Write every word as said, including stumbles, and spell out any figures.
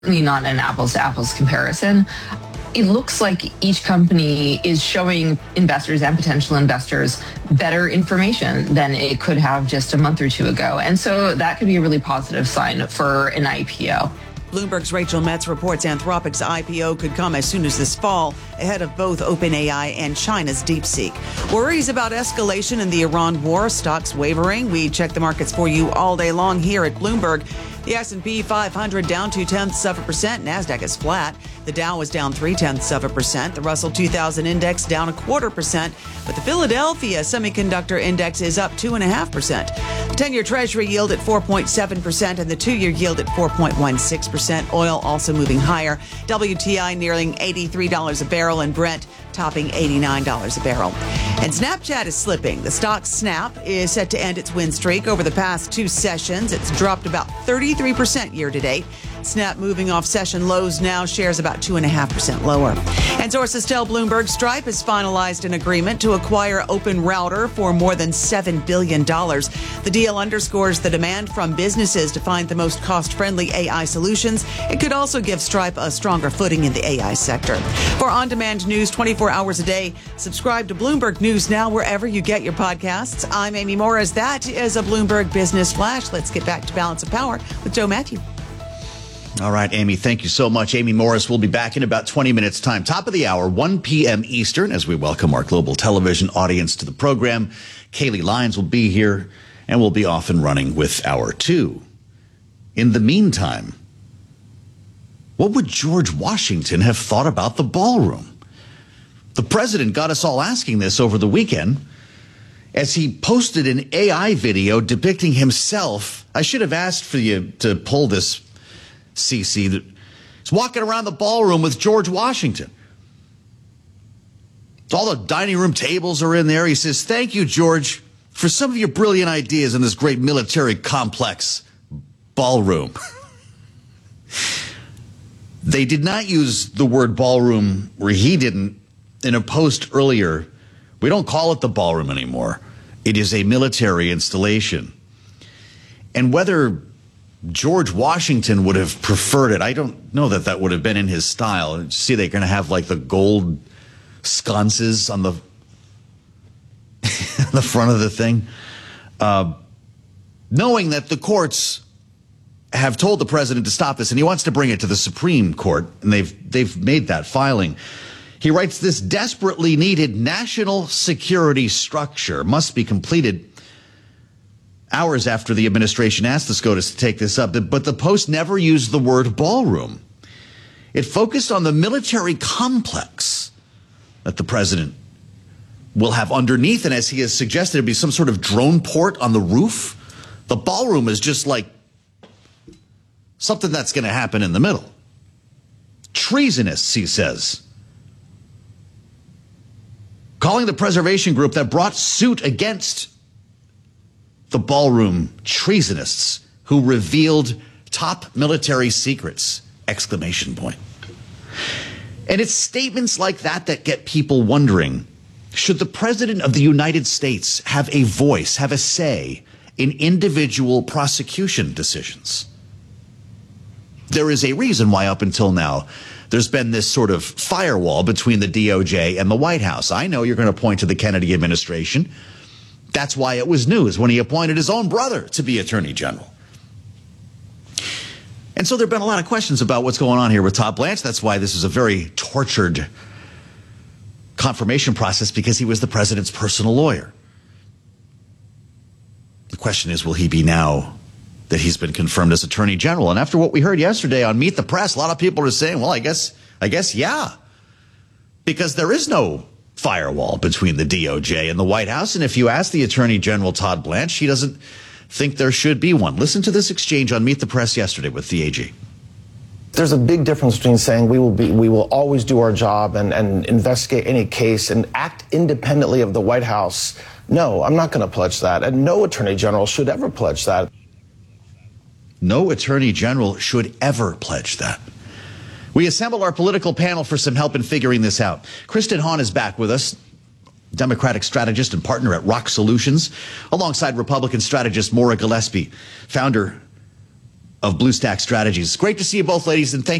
not an apples to apples comparison. It looks like each company is showing investors and potential investors better information than it could have just a month or two ago. And so that could be a really positive sign for an I P O. Bloomberg's Rachel Metz reports Anthropic's I P O could come as soon as this fall, ahead of both OpenAI and China's DeepSeek. Worries about escalation in the Iran war, stocks wavering. We check the markets for you all day long here at Bloomberg. The S and P five hundred down two-tenths of a percent. NASDAQ is flat. The Dow is down three-tenths of a percent. The Russell two thousand index down a quarter percent. But the Philadelphia Semiconductor Index is up two point five percent. The ten-year Treasury yield at four point seven percent and the two-year yield at four point one six percent. Oil also moving higher. W T I nearing eighty-three dollars a barrel and Brent topping eighty-nine dollars a barrel. And Snapchat is slipping. The stock Snap is set to end its win streak. Over the past two sessions, it's dropped about thirty-three percent year to date. Snap moving off session lows now, shares about two point five percent lower. And sources tell Bloomberg Stripe has finalized an agreement to acquire OpenRouter for more than seven billion dollars. The deal underscores the demand from businesses to find the most cost-friendly A I solutions. It could also give Stripe a stronger footing in the A I sector. For on-demand news twenty-four hours a day, subscribe to Bloomberg News Now wherever you get your podcasts. I'm Amy Morris. That is a Bloomberg Business Flash. Let's get back to Balance of Power with Joe Matthew. All right, Amy, thank you so much. Amy Morris will be back in about twenty minutes' time. Top of the hour, one p.m. Eastern, as we welcome our global television audience to the program. Kaylee Lyons will be here, and we'll be off and running with hour two. In the meantime, what would George Washington have thought about the ballroom? The president got us all asking this over the weekend as he posted an A I video depicting himself. I should have asked for you to pull this, C C, that he's walking around the ballroom with George Washington. All the dining room tables are in there. He says, "Thank you, George, for some of your brilliant ideas in this great military complex ballroom." They did not use the word ballroom, where he didn't, in a post earlier. We don't call it the ballroom anymore. It is a military installation. And whether George Washington would have preferred it, I don't know that that would have been in his style. See, they're going to have like the gold sconces on the the front of the thing. Uh, knowing that the courts have told the president to stop this, and he wants to bring it to the Supreme Court, and they've they've made that filing. He writes, "This desperately needed national security structure must be completed." Hours after the administration asked the SCOTUS to take this up, but the Post never used the word ballroom. It focused on the military complex that the president will have underneath, and as he has suggested, it'd be some sort of drone port on the roof. The ballroom is just like something that's going to happen in the middle. Treasonous, he says. Calling the preservation group that brought suit against the ballroom treasonists who revealed top military secrets, exclamation point. And it's statements like that that get people wondering, should the president of the United States have a voice, have a say in individual prosecution decisions? There is a reason why up until now there's been this sort of firewall between the D O J and the White House. I know you're going to point to the Kennedy administration. That's why it was news when he appointed his own brother to be Attorney General. And so there have been a lot of questions about what's going on here with Todd Blanche. That's why this is a very tortured confirmation process, because he was the president's personal lawyer. The question is, will he be now that he's been confirmed as Attorney General? And after what we heard yesterday on Meet the Press, a lot of people are saying, well, I guess, I guess, yeah, because there is no firewall between the D O J and the White House. And if you ask the Attorney General, Todd Blanche, he doesn't think there should be one. Listen to this exchange on Meet the Press yesterday with the A G. There's a big difference between saying we will be, we will always do our job and, and investigate any case and act independently of the White House. No, I'm not going to pledge that. And no Attorney General should ever pledge that. No Attorney General should ever pledge that. We assemble our political panel for some help in figuring this out. Kristen Hahn is back with us, Democratic strategist and partner at Rock Solutions, alongside Republican strategist Maura Gillespie, founder of BlueStack Strategies. Great to see you both, ladies, and thank